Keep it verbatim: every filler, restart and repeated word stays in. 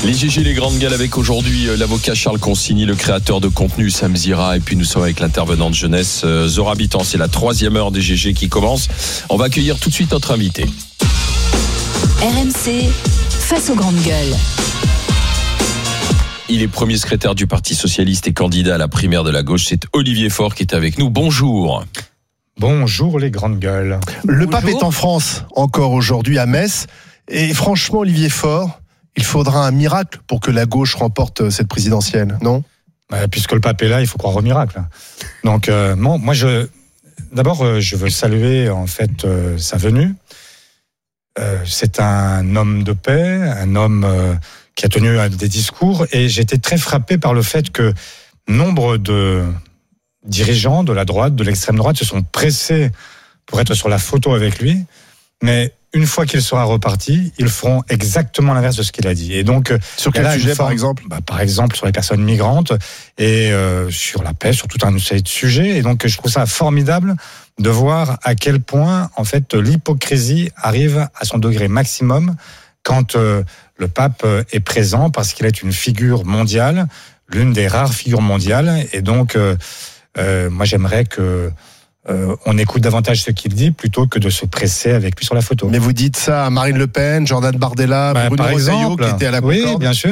Les G G, les grandes gueules, avec aujourd'hui l'avocat Charles Consigny, le créateur de contenu Sam Zira, et puis nous sommes avec l'intervenante jeunesse Zora Habitant. C'est la troisième heure des G G qui commence. On va accueillir tout de suite notre invité. R M C, face aux grandes gueules. Il est premier secrétaire du Parti Socialiste et candidat à la primaire de la gauche. C'est Olivier Faure qui est avec nous. Bonjour. Bonjour les grandes gueules. Le Bonjour. pape est en France, encore aujourd'hui à Metz. Et franchement, Olivier Faure, il faudra un miracle pour que la gauche remporte cette présidentielle, non ? Euh, puisque le pape est là, il faut croire au miracle. Donc, euh, bon, moi, je, d'abord, euh, je veux saluer en fait euh, sa venue. Euh, c'est un homme de paix, un homme euh, qui a tenu des discours, et j'ai été très frappé par le fait que nombre de dirigeants de la droite, de l'extrême droite, se sont pressés pour être sur la photo avec lui, mais une fois qu'il sera reparti, ils feront exactement l'inverse de ce qu'il a dit. Et donc, sur quel sujet, forme, par exemple bah, Par exemple, sur les personnes migrantes et euh, sur la paix, sur tout un série de sujets. Et donc, je trouve ça formidable de voir à quel point, en fait, l'hypocrisie arrive à son degré maximum quand euh, le pape est présent, parce qu'il est une figure mondiale, l'une des rares figures mondiales. Et donc, euh, euh, moi, j'aimerais que Euh, on écoute davantage ce qu'il dit plutôt que de se presser avec lui sur la photo. Mais vous dites ça à Marine Le Pen, Jordan Bardella, bah, Bruno Retailleau qui était à la Concorde. Oui, bien sûr.